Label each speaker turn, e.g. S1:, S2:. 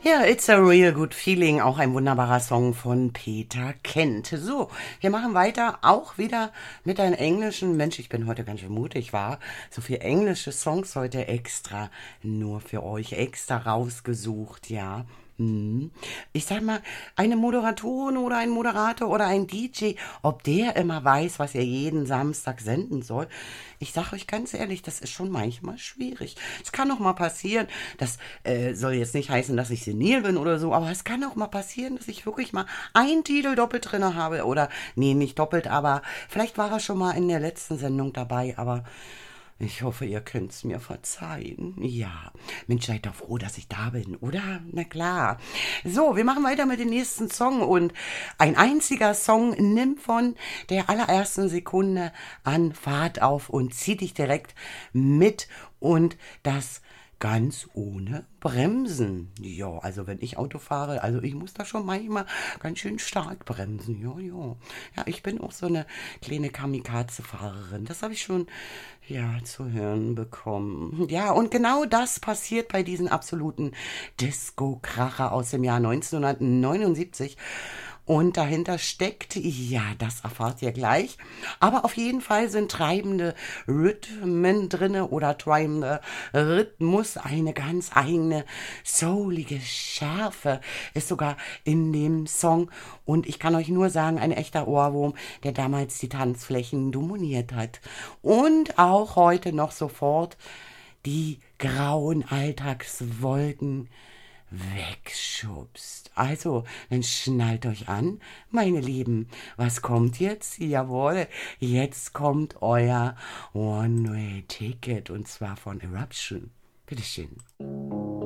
S1: Ja, It's a Real Good Feeling, auch ein wunderbarer Song von Peter Kent. So, wir machen weiter, auch wieder mit einem englischen. Mensch, ich bin heute ganz schön mutig, war so viel englische Songs heute extra, nur für euch, extra rausgesucht, ja. Ich sag mal, eine Moderatorin oder ein Moderator oder ein DJ, ob der immer weiß, was er jeden Samstag senden soll. Ich sag euch ganz ehrlich, das ist schon manchmal schwierig. Es kann auch mal passieren, das soll jetzt nicht heißen, dass ich senil bin oder so, aber es kann auch mal passieren, dass ich wirklich mal einen Titel doppelt drinne habe oder, nee, nicht doppelt, aber vielleicht war er schon mal in der letzten Sendung dabei, aber ich hoffe, ihr könnt's mir verzeihen. Ja, Mensch, seid doch froh, dass ich da bin, oder? Na klar. So, wir machen weiter mit dem nächsten Song und ein einziger Song nimmt von der allerersten Sekunde an Fahrt auf und zieht dich direkt mit und das ganz ohne Bremsen. Ja, also wenn ich Auto fahre, also ich muss da schon manchmal ganz schön stark bremsen. Ja, ja. Ja, ich bin auch so eine kleine Kamikaze-Fahrerin. Das habe ich schon, ja, zu hören bekommen. Ja, und genau das passiert bei diesen absoluten Disco-Kracher aus dem Jahr 1979. Und dahinter steckt, ja, das erfahrt ihr gleich. Aber auf jeden Fall sind treibende Rhythmen drinne oder treibende Rhythmus, eine ganz eigene soulige Schärfe ist sogar in dem Song. Und ich kann euch nur sagen, ein echter Ohrwurm, der damals die Tanzflächen dominiert hat. Und auch heute noch sofort die grauen Alltagswolken wegschubst. Also, dann schnallt euch an, meine Lieben. Was kommt jetzt? Jawohl, jetzt kommt euer One-Way-Ticket und zwar von Eruption. Bitteschön.